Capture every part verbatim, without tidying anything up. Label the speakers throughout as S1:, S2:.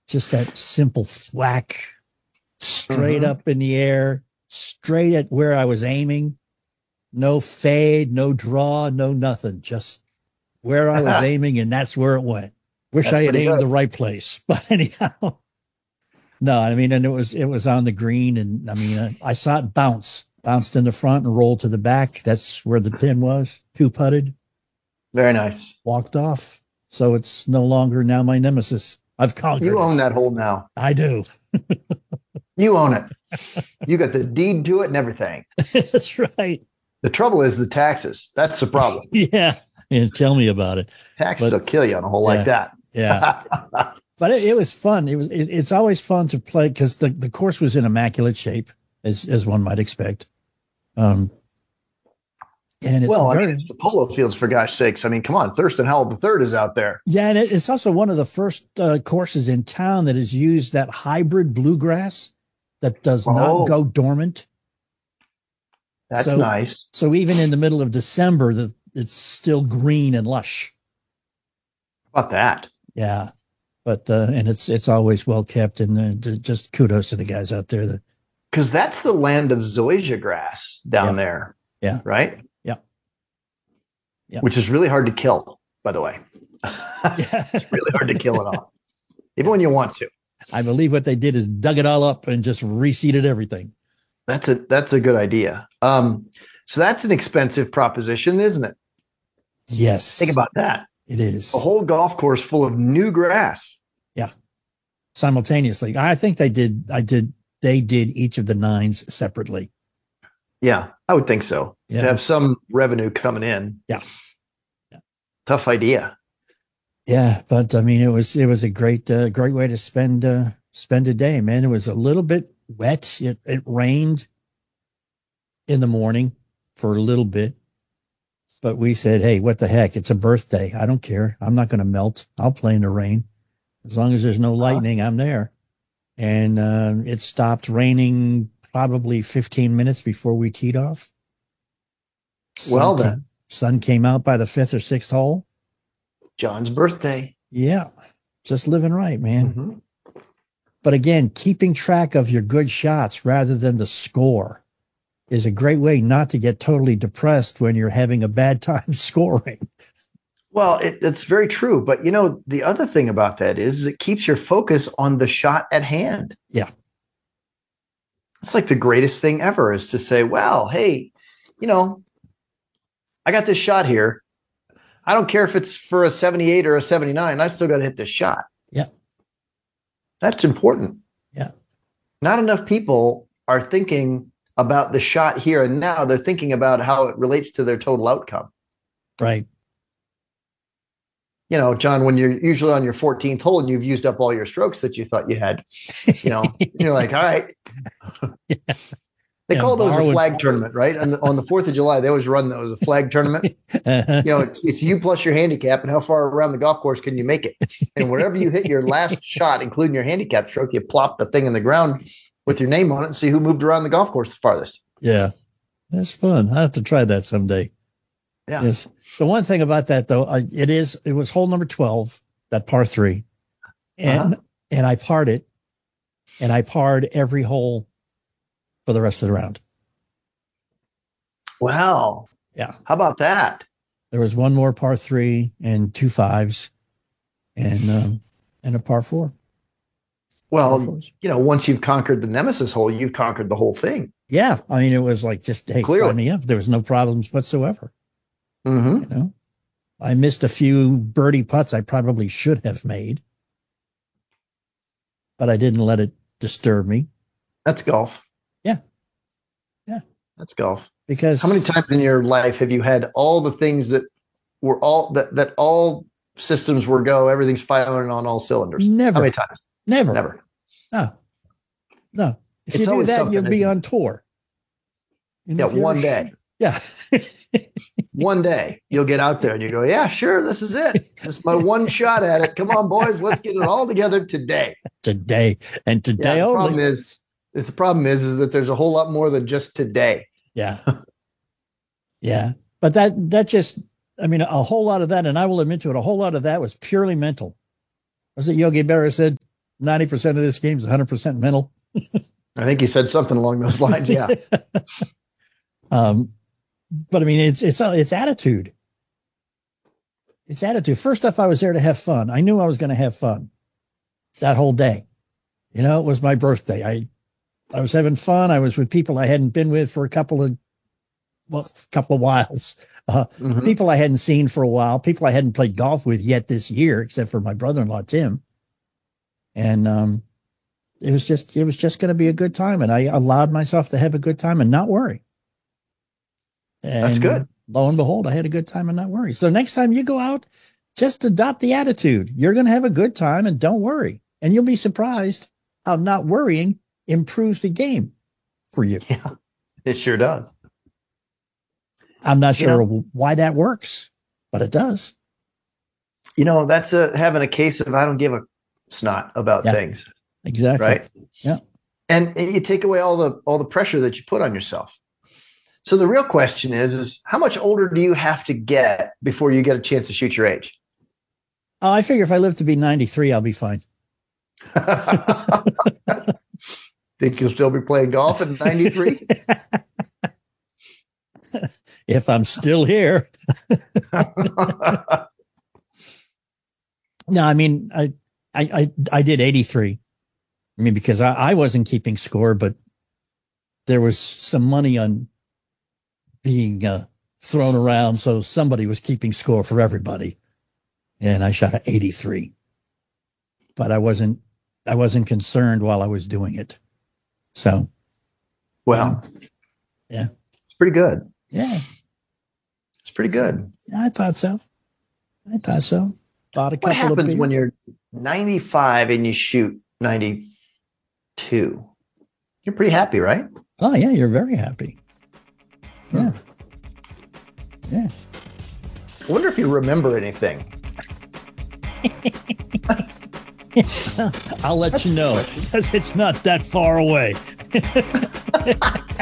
S1: just that simple thwack, straight
S2: Mhm.
S1: up in the air, straight at where I was aiming. No fade, no draw, no nothing. Just where I was aiming, and that's where it went. Wish
S2: That's
S1: I had
S2: pretty
S1: aimed
S2: good.
S1: the right place, but anyhow, no. I mean, and it was it was on the green, and I mean, I, I saw it bounce, bounced in the front and rolled to the back. That's where the pin was. Two putted,
S2: Very nice.
S1: walked off. So it's no longer now my nemesis. I've conquered
S2: You own
S1: it.
S2: that hole now.
S1: I do.
S2: You own it. You got the deed to it and everything.
S1: That's right.
S2: The trouble is the taxes. That's the problem.
S1: Yeah. Yeah. Tell me about it.
S2: Taxes
S1: But-
S2: will kill you on a hole
S1: Yeah.
S2: like that.
S1: Yeah. But it, it was fun. It was. It, it's always fun to play because the, the course was in immaculate shape, as as one might expect. Um, and it's
S2: well,
S1: very,
S2: I mean, it's the polo fields, for gosh sakes. I mean, come on. Thurston Howell the third is out there.
S1: yeah, and it, it's also one of the first uh, courses in town that has used that hybrid bluegrass that does
S2: Oh.
S1: not go dormant.
S2: That's
S1: So-
S2: nice.
S1: So even in the middle of December, the it's still green and lush.
S2: How about that?
S1: Yeah, but uh, and it's it's always well kept, and uh, j- just kudos to the guys out there that
S2: Because that's the land of zoysia grass down
S1: Yeah.
S2: there.
S1: Yeah.
S2: Right?
S1: Yeah. Yeah.
S2: Which is really hard to kill, by the way.
S1: yeah.
S2: It's really hard to kill it off, even when you want to.
S1: I believe what they did is dug it all up and just reseeded everything.
S2: That's a that's a good idea. Um, so that's an expensive proposition, isn't it?
S1: Yes,
S2: Think about that.
S1: it is
S2: A whole golf course full of new grass.
S1: simultaneously. I think they did. I did. They did each of the nines separately.
S2: Yeah, I would think so.
S1: Yeah.
S2: To have some revenue coming in.
S1: Yeah. Yeah.
S2: Tough idea.
S1: Yeah, but I mean, it was it was a great uh, great way to spend uh, spend a day, man. It was a little bit wet. It, it rained in the morning for a little bit, but we said, "Hey, what the heck? It's a birthday. I don't care. I'm not going to melt. I'll play in the rain as long as there's no lightning. I'm there." And uh, it stopped raining probably fifteen minutes before we teed off. Sun
S2: Well,
S1: came-
S2: then.
S1: sun came out by the fifth or sixth hole.
S2: John's birthday.
S1: Yeah, just living right, man.
S2: Mhm.
S1: But again, keeping track of your good shots rather than the score is a great way not to get totally depressed when you're having a bad time scoring.
S2: Well, it, it's very true. But you know, the other thing about that is, is it keeps your focus on the shot at hand.
S1: Yeah.
S2: It's like the greatest thing ever is to say, well, hey, you know, I got this shot here. I don't care if it's for a seventy-eight or a seventy-nine. I still got to hit this shot.
S1: Yeah.
S2: That's important.
S1: Yeah.
S2: Not enough people are thinking about the shot here and now. They're thinking about how it relates to their total outcome.
S1: Right.
S2: You know, John, when you're usually on your fourteenth hole and you've used up all your strokes that you thought you had, you know, you're like, all right.
S1: Yeah.
S2: They
S1: Yeah,
S2: call those a
S1: borrowing-
S2: flag tournament, right? On the, on the fourth of July, they always run those a flag tournament. You know, it's, it's you plus your handicap and how far around the golf course can you make it? And wherever you hit your last shot, including your handicap stroke, you plop the thing in the ground with your name on it and see who moved around the golf course the farthest.
S1: Yeah. That's fun. I have to try that someday.
S2: Yeah.
S1: Yes. The one thing about that though, I, it is, it was hole number twelve, that par three. And,
S2: Uh-huh.
S1: and I parred it and I parred every hole for the rest of the round.
S2: Wow.
S1: Yeah.
S2: How about that?
S1: There was one more par three and two fives and, um, and a par four. Par
S2: Well,
S1: fours.
S2: you know, once you've conquered the nemesis hole, you've conquered the whole thing.
S1: Yeah. I mean, it was like, just, hey,
S2: Clearly.
S1: sign me up. There was no problems whatsoever.
S2: Mm-hmm.
S1: You know, I missed a few birdie putts I probably should have made, but I didn't let it disturb me.
S2: That's golf.
S1: Yeah. Yeah.
S2: That's golf.
S1: Because
S2: How many times in your life have you had all the things that were all that, that all systems were go, everything's firing on all cylinders? How
S1: Never,
S2: many times?
S1: never,
S2: Never.
S1: no, no. If
S2: It's
S1: you do
S2: always
S1: that,
S2: something,
S1: you'll be
S2: isn't it?
S1: on tour. And
S2: Yeah,
S1: if you
S2: one
S1: ever-
S2: day.
S1: Yeah.
S2: One day you'll get out there and you go, yeah, sure, this is it. This is my one shot at it. Come on, boys, let's get it all together today.
S1: Today and
S2: Yeah,
S1: today
S2: the
S1: only.
S2: problem is, is the problem is, is that there's a whole lot more than just today.
S1: Yeah. Yeah. But that, that just, I mean, a whole lot of that, and I will admit to it, a whole lot of that was purely mental. Was it Yogi Berra said, ninety percent of this game is one hundred percent mental.
S2: I think you said something along those lines. Yeah.
S1: um, but I mean, it's, it's, it's attitude. It's attitude. First off, I was there to have fun. I knew I was going to have fun that whole day. You know, it was my birthday. I, I was having fun. I was with people I hadn't been with for a couple of, well, a couple of whiles. Uh, mm-hmm. People I hadn't seen for a while. People I hadn't played golf with yet this year, except for my brother-in-law, Tim. And, um, It was just, it was just going to be a good time. And I allowed myself to have a good time and not worry. And
S2: that's good.
S1: Lo and behold, I had a good time and not worry. So next time you go out, just adopt the attitude. You're going to have a good time and don't worry. And you'll be surprised how not worrying improves the game for you.
S2: Yeah, it sure does.
S1: I'm not sure you know, why that works, but it does.
S2: You know, that's a, having a case of, I don't give a snot about
S1: yeah.
S2: things.
S1: Exactly.
S2: Right.
S1: Yeah.
S2: And you take away all the all the pressure that you put on yourself. So the real question is, is how much older do you have to get before you get a chance to shoot your age?
S1: Oh, I figure if I live to be ninety-three, I'll be fine.
S2: Think you'll still be playing golf at ninety-three?
S1: If I'm still here. No, I mean, I, I, I, I did eighty-three. I mean, because I, I wasn't keeping score, but there was some money on being uh, thrown around. So somebody was keeping score for everybody. And I shot an eighty-three, but I wasn't, I wasn't concerned while I was doing it. So,
S2: well,
S1: um, yeah,
S2: it's pretty good.
S1: Yeah.
S2: It's pretty good.
S1: Yeah, I thought so. I thought so. Bought a couple
S2: what happens
S1: of
S2: when you're ninety-five and you shoot ninety-two? You're pretty happy, right?
S1: Oh, yeah, you're very happy. Yeah.
S2: Hmm.
S1: Yeah.
S2: I wonder if you remember anything.
S1: I'll let That's you know, because it's not that far away.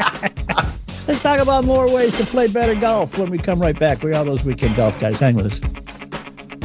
S1: Let's talk about more ways to play better golf when we come right back. We're all those weekend golf guys. Hang with us.